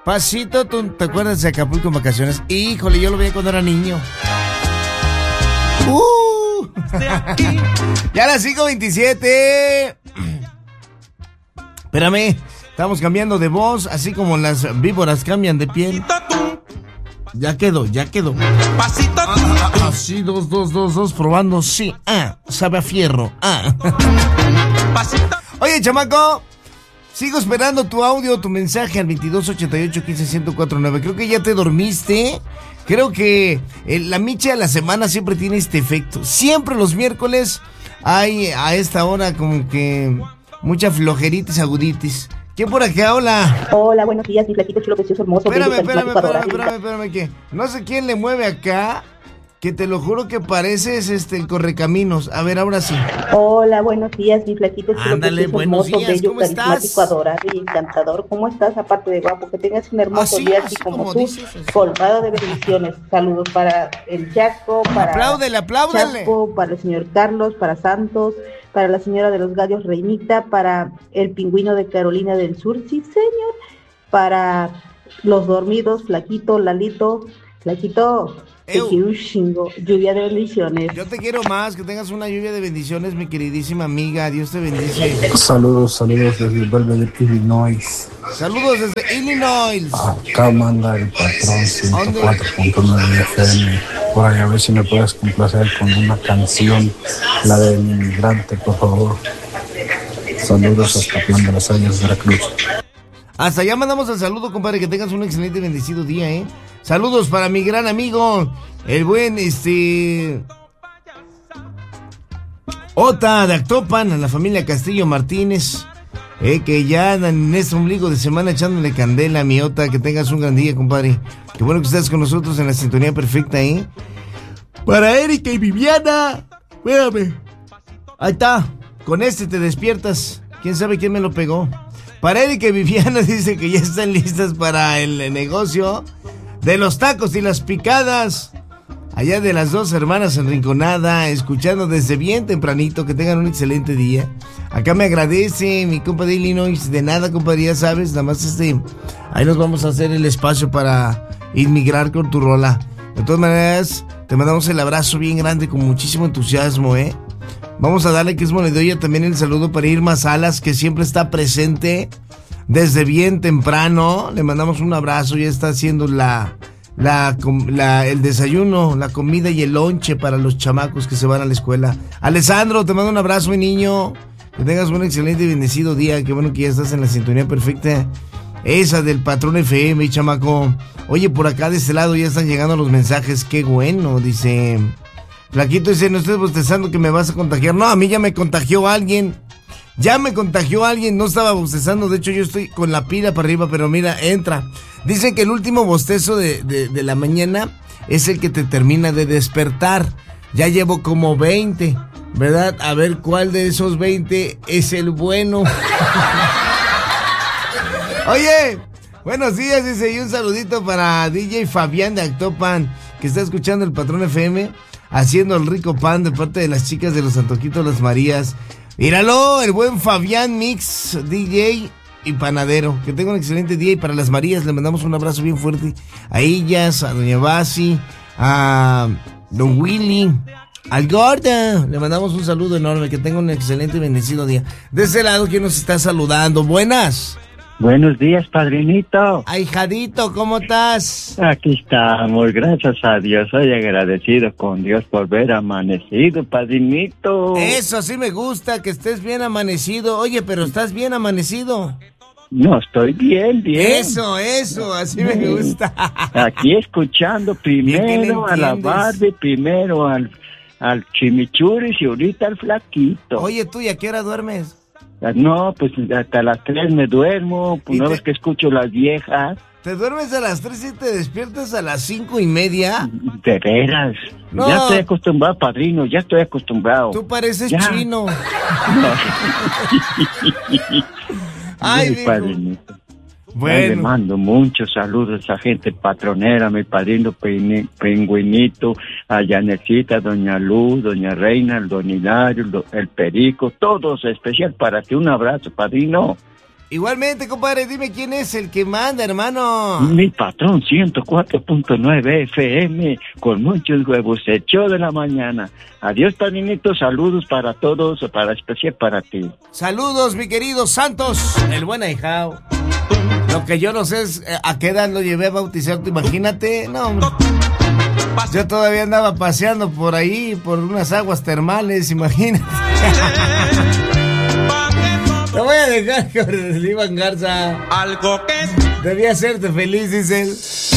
Pasito, ¿tú te acuerdas de Acapulco en vacaciones? Híjole, yo lo veía cuando era niño. Ya a las 5:27. Espérame, estamos cambiando de voz, así como las víboras cambian de piel. Ya quedó. Sí, dos, probando, sí. Sabe a fierro. Oye, chamaco, sigo esperando tu audio, tu mensaje al 2288-15-1049. Creo que ya te dormiste. Creo que la micha de la semana siempre tiene este efecto. Siempre los miércoles hay a esta hora como que mucha flojeritis, aguditis. ¿Quién por acá? Hola. Hola, buenos días, mi flaquito chulo, precioso, hermoso. Espérame, que no sé quién le mueve acá, que te lo juro que pareces el Correcaminos. A ver, ahora sí. Hola, buenos días, mi flaquito chulo. Ándale, buenos hermoso, días, bello, ¿cómo estás? Carismático, adorable y encantador. ¿Cómo estás? Aparte de guapo, que tengas un hermoso día así como tú, dices, colmado de bendiciones. Saludos para el Chaco, para Apláudele. Chaco, para el señor Carlos, para Santos, para la señora de los gallos Reinita, para el pingüino de Carolina del Sur, sí señor, para los dormidos, Flaquito, Lalito, Flaquito, te quiero un chingo, lluvia de bendiciones. Yo te quiero más, que tengas una lluvia de bendiciones, mi queridísima amiga, Dios te bendice. Saludos desde Velvet, Illinois. Saludos desde Illinois. Acá manda el patrón 104.9 FM. Por ahí, a ver si me puedes complacer con una canción, la del inmigrante, por favor. Saludos hasta Plan de las Años, Veracruz. Hasta allá mandamos el saludo, compadre, que tengas un excelente y bendecido día, Saludos para mi gran amigo, el buen, Ota de Actopan, a la familia Castillo Martínez, que ya andan en este ombligo de semana echándole candela a mi Ota, que tengas un gran día, compadre. Qué bueno que estás con nosotros en la sintonía perfecta, Para Erika y Viviana, espérame. Ahí está, con te despiertas, quién sabe quién me lo pegó. Para Erika y Viviana dice que ya están listas para el negocio de los tacos y las picadas. Allá de las dos hermanas en Rinconada, escuchando desde bien tempranito. Que tengan un excelente día. Acá me agradece mi compa de Illinois. De nada, compadre, ya sabes. Nada más ahí nos vamos a hacer el espacio para inmigrar con tu rola. De todas maneras, te mandamos el abrazo bien grande con muchísimo entusiasmo, Vamos a darle, que es monedoya, también el saludo para Irma Salas, que siempre está presente desde bien temprano. Le mandamos un abrazo, ya está haciendo el desayuno, la comida y el lonche para los chamacos que se van a la escuela. Alessandro, te mando un abrazo, mi niño. Que tengas un excelente y bendecido día. Qué bueno que ya estás en la sintonía perfecta. Esa del Patrón FM, chamaco. Oye, por acá de este lado ya están llegando los mensajes. Qué bueno, dice... Flaquito dice, no estés bostezando que me vas a contagiar. No, a mí ya me contagió alguien. No estaba bostezando. De hecho, yo estoy con la pila para arriba, pero mira, entra. Dicen que el último bostezo de la mañana es el que te termina de despertar. Ya llevo como 20, ¿verdad? A ver cuál de esos 20 es el bueno. Oye, buenos días, dice, y un saludito para DJ Fabián de Actopan, que está escuchando el Patrón FM, haciendo el rico pan de parte de las chicas de los Antojitos Las Marías. Míralo, el buen Fabián Mix, DJ y panadero. Que tenga un excelente día, y para las Marías le mandamos un abrazo bien fuerte. A ellas, a doña Basi, a don Willy, al Gorda. Le mandamos un saludo enorme, que tenga un excelente y bendecido día. De ese lado, ¿quién nos está saludando? Buenas. Buenos días, padrinito. Ahijadito, ¿cómo estás? Aquí estamos, gracias a Dios. Soy agradecido con Dios por ver amanecido, padrinito. Eso sí me gusta, que estés bien amanecido. Oye, pero ¿estás bien amanecido? No, estoy bien. Eso, así me gusta. Aquí escuchando primero a la Barbie, primero al Chimichuris y ahorita al Flaquito. Oye, ¿tú y a qué hora duermes? No, pues hasta las 3 me duermo, pues no ves que escucho las viejas. ¿Te duermes a las 3 y te despiertas a las 5:30? De veras. No. Ya estoy acostumbrado, padrino, ya estoy acostumbrado. Tú pareces chino. Ay, mi padrinito. Bueno. Le mando muchos saludos a gente patronera, mi padrino Pingüinito, a Yanecita, doña Luz, doña Reina, el don Hilario, el Perico, todos especial para ti. Un abrazo, padrino. Igualmente, compadre, dime quién es el que manda, hermano. Mi patrón, 104.9 FM, con muchos huevos, el show de la mañana. Adiós, padrinito, saludos para todos, para especial para ti. Saludos, mi querido Santos, el buen ahijao. Lo que yo no sé es a qué edad lo llevé a bautizar, ¿tú imagínate? No, hombre. Yo todavía andaba paseando por ahí, por unas aguas termales, imagínate. Te voy a dejar con el Iván Garza. Algo que debía hacerte feliz, dice él.